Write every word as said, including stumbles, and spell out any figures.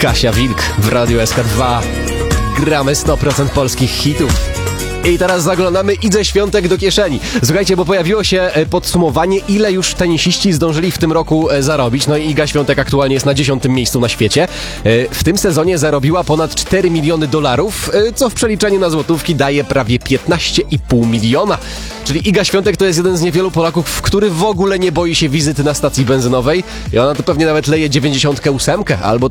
Kasia Wilk w Radiu S K dwa. Gramy sto procent polskich hitów. I teraz zaglądamy Idze Świątek do kieszeni. Słuchajcie, bo pojawiło się podsumowanie, ile już tenisiści zdążyli w tym roku zarobić. No i Iga Świątek aktualnie jest na dziesiątym miejscu na świecie. W tym sezonie zarobiła ponad cztery miliony dolarów, co w przeliczeniu na złotówki daje prawie piętnaście i pół miliona. Czyli Iga Świątek to jest jeden z niewielu Polaków, który w ogóle nie boi się wizyty na stacji benzynowej i ona to pewnie nawet leje dziewięćdziesiątkę ósemkę albo